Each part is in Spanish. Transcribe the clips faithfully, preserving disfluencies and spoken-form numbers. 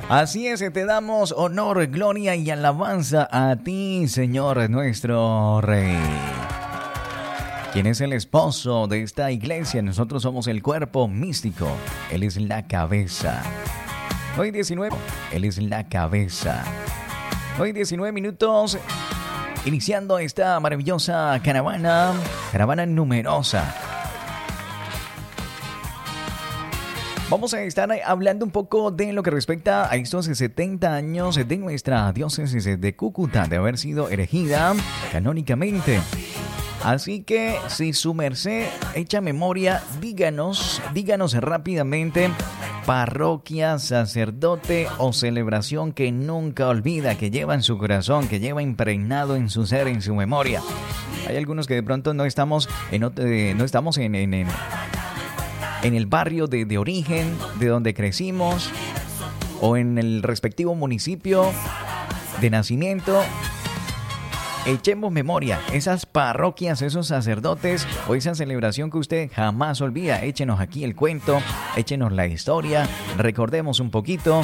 Así es, te damos honor, gloria y alabanza a ti, Señor nuestro Rey. ¿Quién es el esposo de esta iglesia? Nosotros somos el cuerpo místico. Él es la cabeza. Hoy diecinueve, Él es la cabeza. Hoy diecinueve minutos, iniciando esta maravillosa caravana, caravana numerosa. Vamos a estar hablando un poco de lo que respecta a estos setenta años de nuestra diócesis de Cúcuta, de haber sido erigida canónicamente. Así que, si su merced echa memoria, díganos, díganos rápidamente, parroquia, sacerdote o celebración que nunca olvida, que lleva en su corazón, que lleva impregnado en su ser, en su memoria. Hay algunos que de pronto no estamos en, no estamos en, en, en, en el barrio de, de origen, de donde crecimos, o en el respectivo municipio de nacimiento. Echemos memoria, esas parroquias, esos sacerdotes o esa celebración que usted jamás olvida. Échenos aquí el cuento, échenos la historia, recordemos un poquito.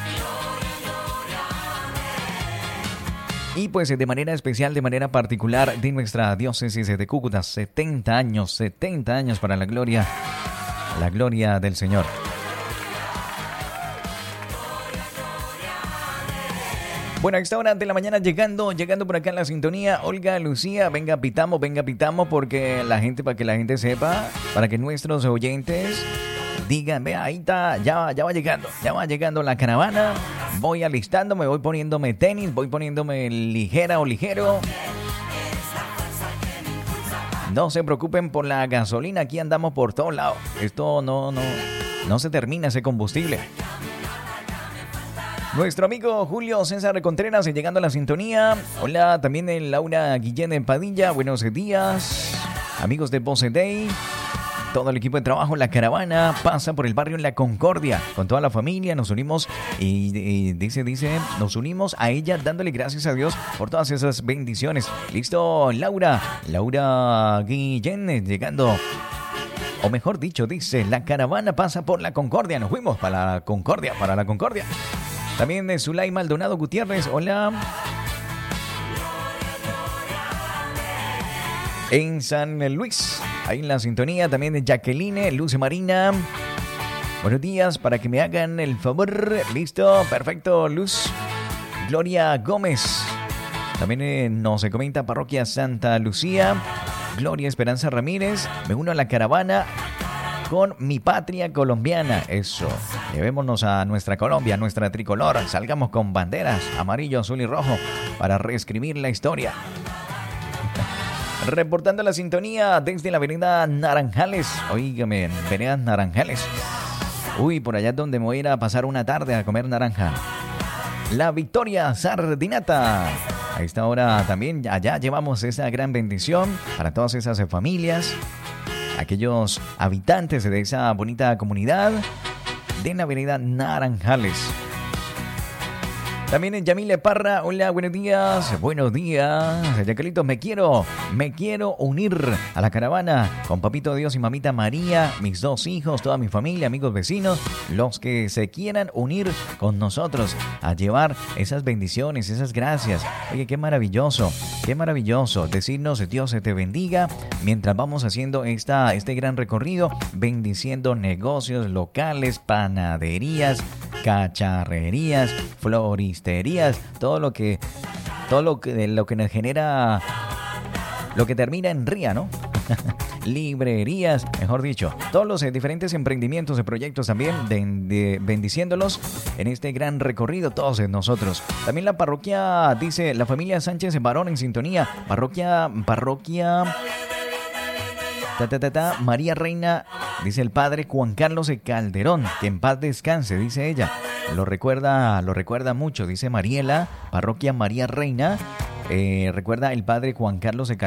Y pues de manera especial, de manera particular, de nuestra diócesis de Cúcuta, setenta años, setenta años para la gloria, la gloria del Señor. Bueno, a esta hora de la mañana llegando, llegando por acá en la sintonía, Olga, Lucía, venga pitamos, venga pitamos, porque la gente, para que la gente sepa, para que nuestros oyentes digan, vea, ahí está, ya, ya va llegando, ya va llegando la caravana, voy alistándome, voy poniéndome tenis, voy poniéndome ligera o ligero. No se preocupen por la gasolina, aquí andamos por todos lados, esto no, no, no se termina ese combustible. Nuestro amigo Julio César Contreras llegando a la sintonía. Hola, también el Laura Guillén Padilla. Buenos días, amigos de Voce Day. Todo el equipo de trabajo, la caravana pasa por el barrio La Concordia. Con toda la familia nos unimos y, y dice, dice, nos unimos a ella dándole gracias a Dios por todas esas bendiciones. Listo, Laura, Laura Guillén llegando. O mejor dicho, dice, la caravana pasa por La Concordia. Nos fuimos para La Concordia, para La Concordia. También de Zulay Maldonado Gutiérrez, hola. En San Luis, ahí en la sintonía, también de Jacqueline, Luz Marina. Buenos días, para que me hagan el favor. Listo, perfecto, Luz. Gloria Gómez. También eh, nos comenta Parroquia Santa Lucía. Gloria Esperanza Ramírez. Me uno a la caravana con mi patria colombiana. Eso, llevémonos a nuestra Colombia, a nuestra tricolor. Salgamos con banderas amarillo, azul y rojo para reescribir la historia. Reportando la sintonía desde la avenida Naranjales. Oígame, avenida Naranjales. Uy, por allá es donde me voy a ir a pasar una tarde a comer naranja. La Victoria Sardinata. A esta hora también allá llevamos esa gran bendición para todas esas familias, aquellos habitantes de esa bonita comunidad de la avenida Naranjales. También en Yamile Parra, hola, buenos días, buenos días, Jacquelitos, me quiero, me quiero unir a la caravana con Papito Dios y Mamita María, mis dos hijos, toda mi familia, amigos, vecinos, los que se quieran unir con nosotros a llevar esas bendiciones, esas gracias. Oye, qué maravilloso, qué maravilloso decirnos Dios se te bendiga mientras vamos haciendo esta, este gran recorrido, bendiciendo negocios locales, panaderías, cacharrerías, floristerías, todo lo que todo lo que lo que nos genera, lo que termina en ría, ¿no? Librerías, mejor dicho, todos los eh, diferentes emprendimientos y proyectos también de, de, bendiciéndolos en este gran recorrido, todos nosotros. También la parroquia, dice la familia Sánchez Barón en sintonía, parroquia, parroquia Ta, ta, ta, ta, María Reina, dice el padre Juan Carlos de Calderón, que en paz descanse, dice ella. Lo recuerda, lo recuerda mucho, dice Mariela, parroquia María Reina. Eh, recuerda el padre Juan Carlos de Calderón.